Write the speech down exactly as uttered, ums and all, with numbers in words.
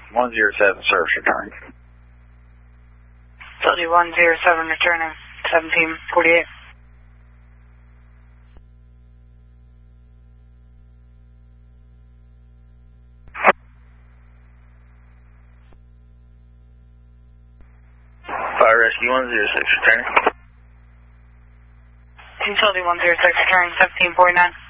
one zero seven, service return. Utility one zero seven, returning seventeen forty-eight. Fire rescue one zero six, returning. Utility one zero six, returning seventeen forty-nine.